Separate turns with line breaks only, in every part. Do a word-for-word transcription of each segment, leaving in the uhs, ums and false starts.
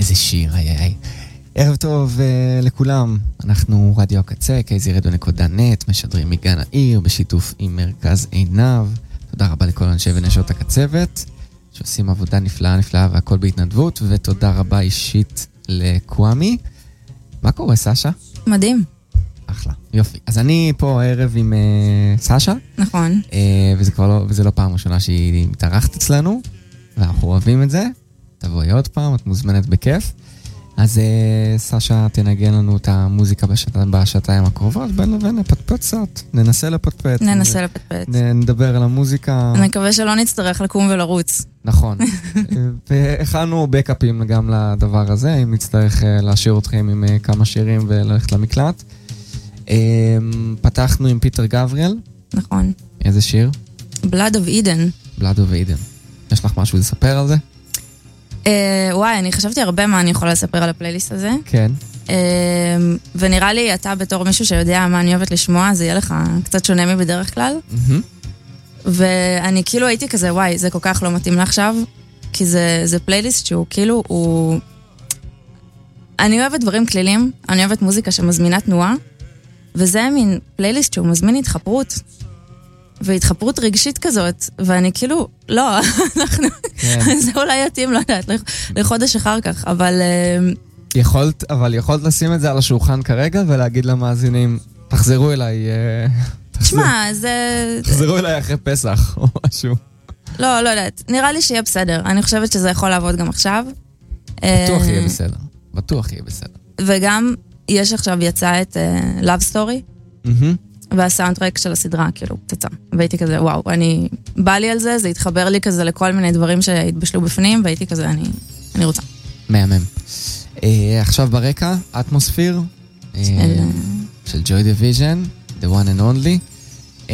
איזה שיר, איי איי. ערב טוב uh, לכולם, אנחנו רדיו הקצה, קייזי רדיו נקודה נט, משדרים מגן העיר בשיתוף עם מרכז עינב. תודה רבה לכל אנשי ונשות הקצבת, שעושים עבודה נפלאה נפלאה והכל בהתנדבות, ותודה רבה אישית לקוואמי. מה קורה, סשה?
מדהים.
אחלה, יופי. אז אני פה הערב עם uh, סשה.
נכון.
Uh, וזה כבר לא, וזה לא פעם ראשונה שהיא מתארחת אצלנו, ואנחנו אוהבים את זה. תבואי עוד פעם, את מוזמנת בכיף. אז uh, סשה תנגן לנו את המוזיקה בשעת, בשעתיים הקרובות, בין לבין נפטפט קצת, ננסה לפטפט.
ננסה לפטפט.
נדבר על המוזיקה.
אני מקווה שלא נצטרך לקום ולרוץ.
נכון. והכנו בקאפים גם לדבר הזה, אם נצטרך uh, להשאיר אתכם עם uh, כמה שירים וללכת למקלט. Uh, פתחנו עם פיטר גבריאל.
נכון.
איזה שיר?
Blood of Eden.
Blood of Eden. יש לך משהו לספר על זה?
Uh, וואי, אני חשבתי הרבה מה אני יכולה לספר על הפלייליסט הזה.
כן.
Uh, ונראה לי, אתה בתור מישהו שיודע מה אני אוהבת לשמוע, זה יהיה לך קצת שונה מבדרך כלל.
Mm-hmm.
ואני כאילו הייתי כזה, וואי, זה כל כך לא מתאים לעכשיו, כי זה, זה פלייליסט שהוא כאילו, הוא... אני אוהבת דברים כלילים, אני אוהבת מוזיקה שמזמינה תנועה, וזה מין פלייליסט שהוא מזמין התחפרות. והתחפרות רגשית כזאת, ואני כאילו, לא, אנחנו, זה אולי יתאים, לא יודעת, לחודש אחר כך, אבל...
יכולת, אבל יכולת לשים את זה על השולחן כרגע, ולהגיד למאזינים, תחזרו אליי,
תשמע, זה...
תחזרו אליי אחרי פסח, או משהו.
לא, לא יודעת, נראה לי שיהיה בסדר, אני חושבת שזה יכול לעבוד גם עכשיו.
בטוח יהיה בסדר, בטוח יהיה בסדר.
וגם, יש עכשיו יצא את Love Story,
אהה.
והסאונדטרק של הסדרה, כאילו, פצצה. והייתי כזה, וואו, אני... בא לי על זה, זה התחבר לי כזה לכל מיני דברים שהתבשלו בפנים, והייתי כזה, אני, אני רוצה.
מהמם. אה, עכשיו ברקע, אטמוספיר, אה, של Joy Division, The One and Only. אה,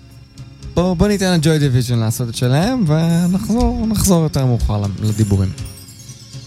בוא, בוא ניתן ל-Joy Division לעשות את שלהם, ונחזור, נחזור יותר מאוחר לדיבורים.